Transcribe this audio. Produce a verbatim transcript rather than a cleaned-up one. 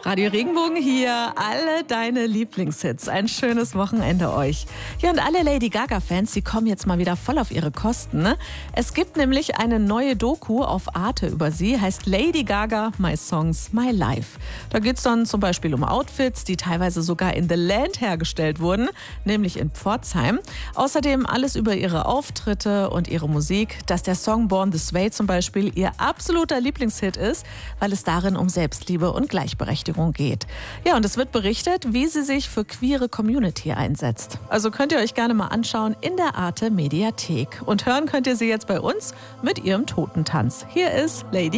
Radio Regenbogen hier, alle deine Lieblingshits. Ein schönes Wochenende euch. Ja, und alle Lady Gaga-Fans, die kommen jetzt mal wieder voll auf ihre Kosten. Ne? Es gibt nämlich eine neue Doku auf Arte über sie, heißt Lady Gaga, My Songs, My Life. Da geht es dann zum Beispiel um Outfits, die teilweise sogar in The Land hergestellt wurden, nämlich in Pforzheim. Außerdem alles über ihre Auftritte und ihre Musik, dass der Song Born This Way zum Beispiel ihr absoluter Lieblingshit ist, weil es darin um Selbstliebe und Gleichberechtigung geht. Ja, und es wird berichtet, wie sie sich für queere Community einsetzt. Also könnt ihr euch gerne mal anschauen in der Arte Mediathek. Und hören könnt ihr sie jetzt bei uns mit ihrem Totentanz. Hier ist Lady